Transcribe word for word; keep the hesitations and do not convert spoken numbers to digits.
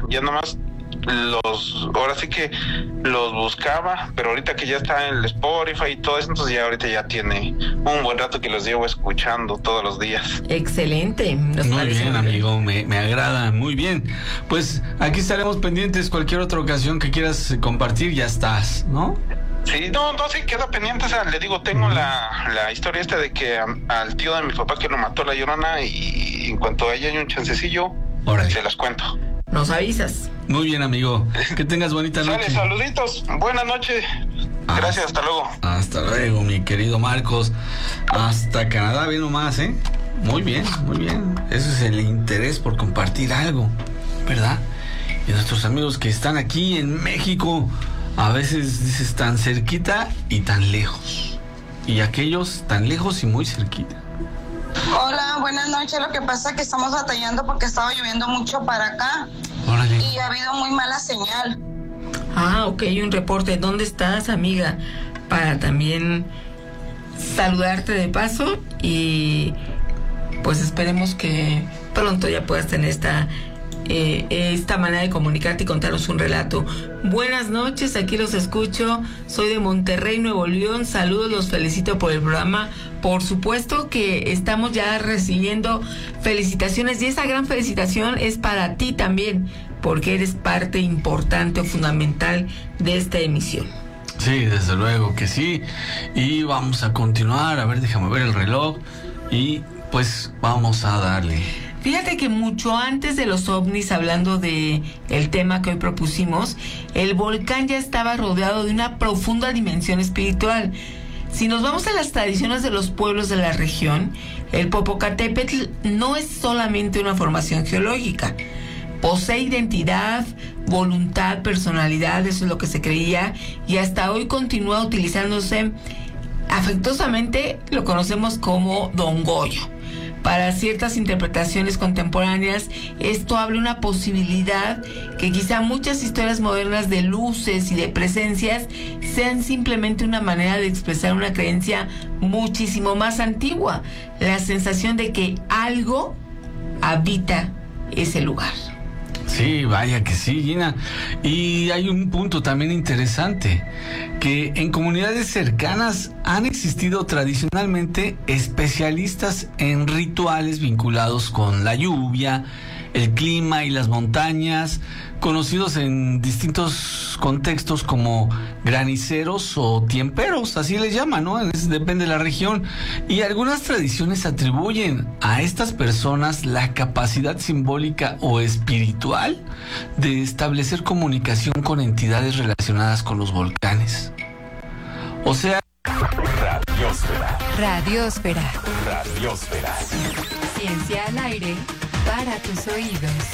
ya nomás los, ahora sí que los buscaba, pero ahorita que ya está en el Spotify y todo eso, entonces ya ahorita ya tiene un buen rato que los llevo escuchando todos los días. Excelente. Muy bien, amigo, me, me agrada, muy bien. Pues aquí estaremos pendientes, cualquier otra ocasión que quieras compartir, ya estás, ¿no? Sí, no, no, sí, queda pendiente, o sea, le digo, tengo uh-huh. la, la historia esta de que a, al tío de mi papá que lo mató la Llorona, y en cuanto haya un chancecillo, Órale. se las cuento. Nos avisas. Muy bien, amigo. Que tengas bonita noche. Sale, saluditos. Buenas noches. Gracias, hasta luego. Hasta luego, mi querido Marcos. Hasta Canadá, bien nomás, ¿eh? Muy bien, muy bien. Ese es el interés por compartir algo, ¿verdad? Y nuestros amigos que están aquí en México, a veces dices tan cerquita y tan lejos. Y aquellos tan lejos y muy cerquita. Hola, buenas noches. Lo que pasa es que estamos batallando porque estaba lloviendo mucho para acá. Órale. Y ha habido muy mala señal. Ah, ok, un reporte. ¿Dónde estás, amiga? Para también saludarte de paso y pues esperemos que pronto ya puedas tener esta eh, esta manera de comunicarte y contarnos un relato. Buenas noches, aquí los escucho. Soy de Monterrey, Nuevo León. Saludos, los felicito por el programa. Por supuesto que estamos ya recibiendo felicitaciones y esa gran felicitación es para ti también, porque eres parte importante o fundamental de esta emisión. Sí, desde luego que sí. Y vamos a continuar. A ver, déjame ver el reloj. Y pues vamos a darle. Fíjate que mucho antes de los ovnis, hablando de el tema que hoy propusimos, el volcán ya estaba rodeado de una profunda dimensión espiritual. Si nos vamos a las tradiciones de los pueblos de la región, el Popocatépetl no es solamente una formación geológica. Posee identidad, voluntad, personalidad, eso es lo que se creía, y hasta hoy continúa utilizándose afectuosamente, lo conocemos como Don Goyo. Para ciertas interpretaciones contemporáneas, esto abre una posibilidad que quizá muchas historias modernas de luces y de presencias sean simplemente una manera de expresar una creencia muchísimo más antigua, la sensación de que algo habita ese lugar. Sí, vaya que sí, Gina. Y hay un punto también interesante, que en comunidades cercanas han existido tradicionalmente especialistas en rituales vinculados con la lluvia, el clima y las montañas, conocidos en distintos contextos como graniceros o tiemperos, así les llaman, ¿no? Es, depende de la región. Y algunas tradiciones atribuyen a estas personas la capacidad simbólica o espiritual de establecer comunicación con entidades relacionadas con los volcanes. O sea... Radiósfera. Radiósfera. Radiósfera. Ciencia al aire para tus oídos.